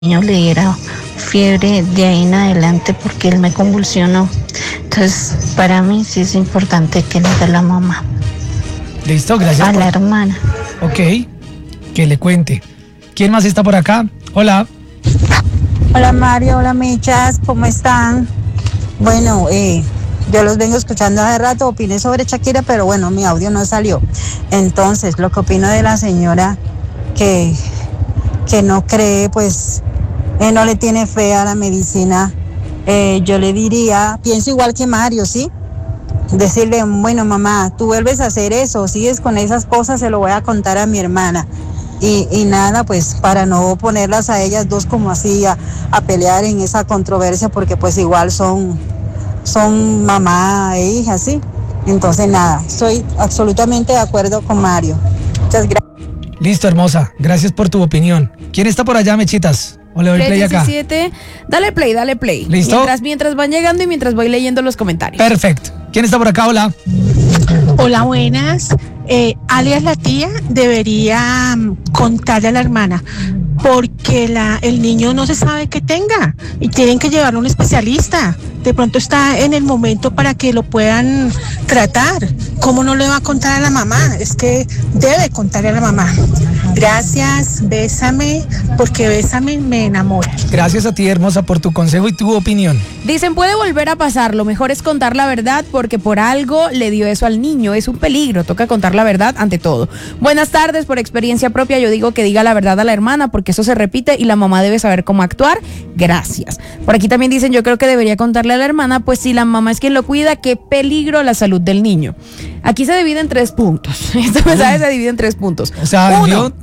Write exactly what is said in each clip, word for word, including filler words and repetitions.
niño le diera fiebre de ahí en adelante porque él me convulsionó. Entonces, para mí sí es importante que le dé la mamá. Listo, gracias. A por... la hermana. Ok, que le cuente. ¿Quién más está por acá? Hola. Hola Mario, hola Michas, ¿cómo están? Bueno, eh, yo los vengo escuchando hace rato, opiné sobre Shakira, pero bueno, mi audio no salió. Entonces, lo que opino de la señora que, que no cree, pues, eh, no le tiene fe a la medicina, eh, yo le diría, pienso igual que Mario, ¿sí? Decirle, bueno mamá, tú vuelves a hacer eso, sigues con esas cosas, se lo voy a contar a mi hermana. Y, y nada, pues para no ponerlas a ellas dos como así a, a pelear en esa controversia, porque pues igual son, son mamá e hija, ¿sí? Entonces nada, estoy absolutamente de acuerdo con Mario. Muchas gracias. Listo, hermosa. Gracias por tu opinión. ¿Quién está por allá, Mechitas? ¿O le doy play acá? diecisiete. Dale play, dale play. ¿Listo? Mientras, mientras van llegando y mientras voy leyendo los comentarios. Perfecto. ¿Quién está por acá? Hola. Hola, buenas. Eh, alias la tía debería um, contarle a la hermana porque la, el niño no se sabe qué tenga y tienen que llevarlo a un especialista. De pronto está en el momento para que lo puedan tratar. ¿Cómo no le va a contar a la mamá? Es que debe contarle a la mamá. Gracias, bésame, porque bésame me enamora. Gracias a ti, hermosa, por tu consejo y tu opinión. Dicen, puede volver a pasar, lo mejor es contar la verdad porque por algo le dio eso al niño, es un peligro, toca contar la verdad ante todo. Buenas tardes, por experiencia propia yo digo que diga la verdad a la hermana porque eso se repite y la mamá debe saber cómo actuar. Gracias. Por aquí también dicen, yo creo que debería contarle a la hermana, pues si la mamá es quien lo cuida, qué peligro la salud del niño. Aquí se divide en tres puntos. Este mensaje se divide en tres puntos. O sea, Uno, dio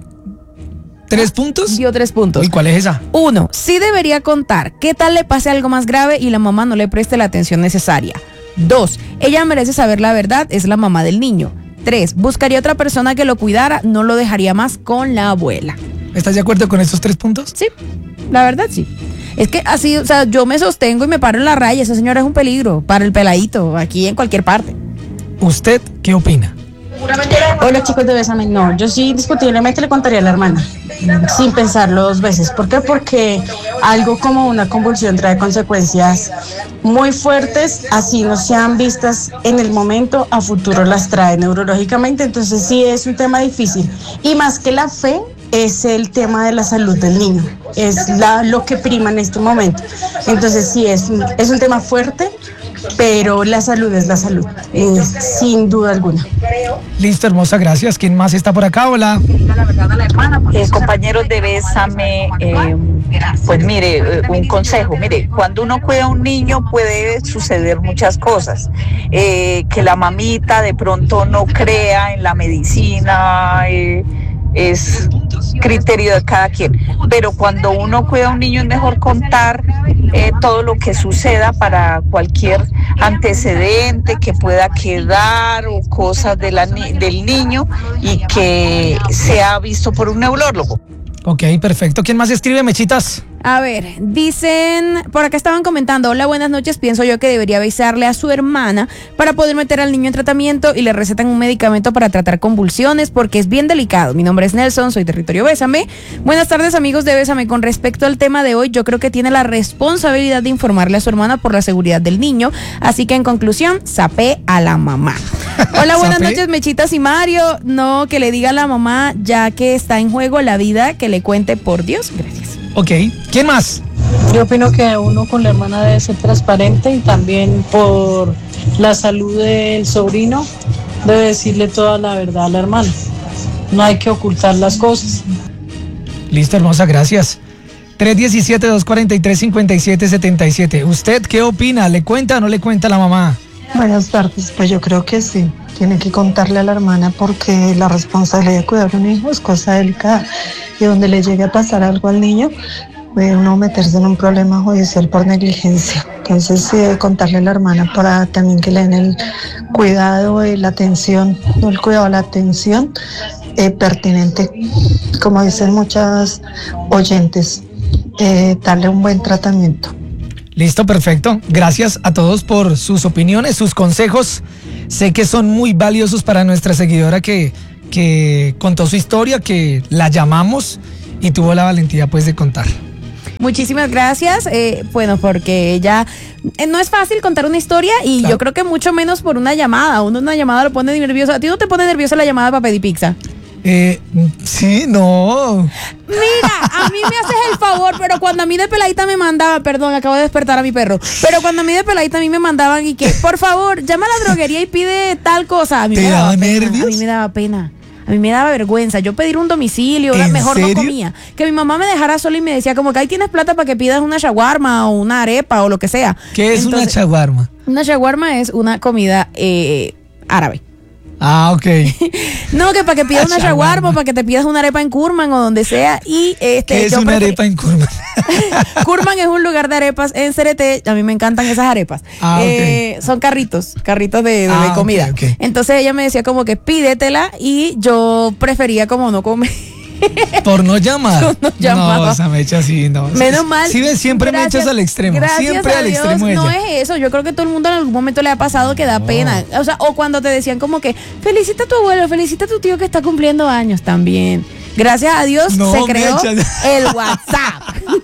tres puntos. dio tres puntos. ¿Y cuál es esa? Uno, sí debería contar. ¿Qué tal le pase algo más grave y la mamá no le preste la atención necesaria? Dos, ella merece saber la verdad, es la mamá del niño. Tres, buscaría otra persona que lo cuidara, no lo dejaría más con la abuela. ¿Estás de acuerdo con estos tres puntos? Sí, la verdad sí. Es que así, o sea, yo me sostengo y me paro en la raya. Esa señora es un peligro para el peladito, aquí en cualquier parte. ¿Usted qué opina? Hola chicos de Bésame, no, yo sí discutiblemente le contaría a la hermana, sin pensarlo dos veces. ¿Por qué? Porque algo como una convulsión trae consecuencias muy fuertes, así no sean vistas en el momento, a futuro las trae neurológicamente, entonces sí es un tema difícil. Y más que la fe, es el tema de la salud del niño, es la, lo que prima en este momento. Entonces sí, es un, es un tema fuerte, pero la salud es la salud, eh, sin duda alguna. Listo, hermosa, gracias. ¿Quién más está por acá? Hola. Eh, compañeros de Bésame, eh, pues mire, eh, un consejo, mire, cuando uno cuida a un niño puede suceder muchas cosas, eh, que la mamita de pronto no crea en la medicina, eh, es criterio de cada quien, pero cuando uno cuida a un niño es mejor contar eh, todo lo que suceda para cualquier antecedente que pueda quedar o cosas de la, del niño y que sea visto por un neurólogo. Ok, perfecto. ¿Quién más escribe, Mechitas? A ver, dicen, por acá estaban comentando, hola, buenas noches, pienso yo que debería avisarle a su hermana para poder meter al niño en tratamiento y le recetan un medicamento para tratar convulsiones porque es bien delicado. Mi nombre es Nelson, soy Territorio Bésame. Buenas tardes, amigos de Bésame. Con respecto al tema de hoy, yo creo que tiene la responsabilidad de informarle a su hermana por la seguridad del niño, así que en conclusión, sapé a la mamá. Hola, buenas noches, Mechitas y Mario. No, que le diga a la mamá, ya que está en juego la vida, que le cuente por Dios. Gracias. Ok, ¿quién más? Yo opino que uno con la hermana debe ser transparente y también por la salud del sobrino debe decirle toda la verdad a la hermana. No hay que ocultar las cosas. Listo, hermosa, gracias. tres uno siete, dos cuatro tres, cinco siete siete siete. ¿Usted qué opina? ¿Le cuenta o no le cuenta a la mamá? Buenas tardes, pues yo creo que sí, tiene que contarle a la hermana porque la responsabilidad de cuidar a un hijo es cosa delicada y donde le llegue a pasar algo al niño puede uno meterse en un problema judicial por negligencia. Entonces sí debe contarle a la hermana para también que le den el cuidado y la atención, no el cuidado, la atención eh, pertinente, como dicen muchas oyentes, eh, darle un buen tratamiento. Listo, perfecto. Gracias a todos por sus opiniones, sus consejos. Sé que son muy valiosos para nuestra seguidora que, que contó su historia, que la llamamos y tuvo la valentía pues de contar. Muchísimas gracias. Eh, bueno, porque ella eh, no es fácil contar una historia y Claro. yo creo que mucho menos por una llamada. Uno una llamada lo pone nervioso. ¿A ti no te pone nerviosa la llamada para pedir pizza? Eh, sí, no. Mira, a mí me haces el favor, pero cuando a mí de peladita me mandaban, perdón, acabo de despertar a mi perro, pero cuando a mí de peladita a mí me mandaban y que, por favor, llama a la droguería y pide tal cosa. A mí ¿Te me daba daba pena, nervios? A mí me daba pena. A mí me daba vergüenza. Yo pedir un domicilio, ¿En mejor serio? no comía. Que mi mamá me dejara sola y me decía como que ahí tienes plata para que pidas una shawarma o una arepa o lo que sea. ¿Qué es Entonces, una shawarma? Una shawarma es una comida eh, árabe. Ah, ok. No, que para que pidas una Shawarma. shawarma, para que te pidas una arepa en Kurman o donde sea. Y este, ¿Qué es yo una prefer- arepa en curva? Kurman es un lugar de arepas en Cereté. A mí me encantan esas arepas. Ah, Eh, son carritos, carritos de, de- Ah, de ok, comida. ok. Entonces ella me decía como que pídetela y yo prefería como no comer. Por no llamar. Por no llamar. No, esa mecha sí, no. Menos mal. Sí, ves, siempre me Gracias- echas al extremo. gracias Siempre a al Dios, extremo no ella. es eso. Yo creo que todo el mundo en algún momento le ha pasado que da pena. O sea, o cuando te decían como que felicita a tu abuelo, felicita a tu tío que está cumpliendo años también. Gracias a Dios No, se creó Mecha. el WhatsApp.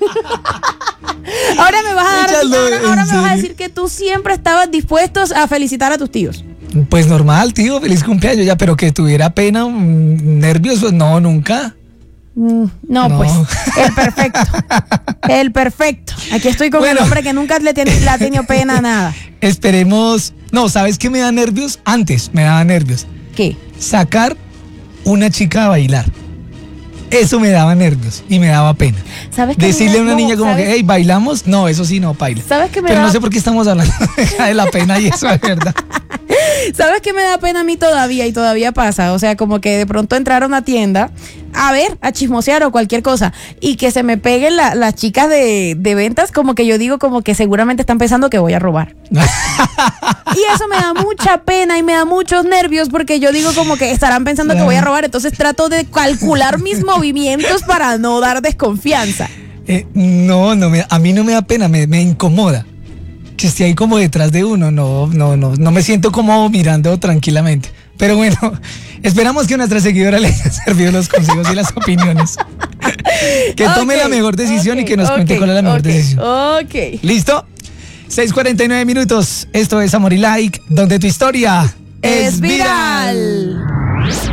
Ahora me vas a dar, Échalo, ahora, ¿en ahora me vas a serio? decir que tú siempre estabas dispuesto a felicitar a tus tíos. Pues normal, tío, feliz cumpleaños ya, pero que tuviera pena, mm, nervioso, no, nunca. Mm, No, No. pues, el perfecto. El perfecto. Aquí estoy con Bueno. el hombre que nunca le, tiene- le ha tenido pena a nada. Esperemos. No, ¿sabes qué me da nervios? Antes me daba nervios. ¿Qué? Sacar una chica a bailar. Eso me daba nervios y me daba pena. ¿Sabes qué? Decirle a una No, niña como ¿sabes? que, hey, ¿bailamos? No, eso sí, no, baila. ¿Sabes qué me Pero da- no sé por qué estamos hablando de la pena y eso es verdad. ¿Sabes qué me da pena a mí todavía y todavía pasa? O sea, como que de pronto entrar a una tienda a ver, a chismosear o cualquier cosa y que se me peguen la- las chicas de, de ventas, como que yo digo como que seguramente están pensando que voy a robar. Y eso me da mucha pena y me da muchos nervios porque yo digo como que estarán pensando que voy a robar, entonces trato de calcular mis movimientos para no dar desconfianza. Eh, no, no me, a mí no me da pena, me, me incomoda. Que esté ahí como detrás de uno, no, no, no, no me siento como mirando tranquilamente. Pero bueno, esperamos que a nuestra seguidora le hayan servido los consejos y las opiniones. Que tome Ok, la mejor decisión y ok, que nos cuente ok, cuál es la mejor ok, decisión. Ok. ¿Listo? seis cuarenta y nueve minutos. Esto es Amor y Like, donde tu historia Es viral.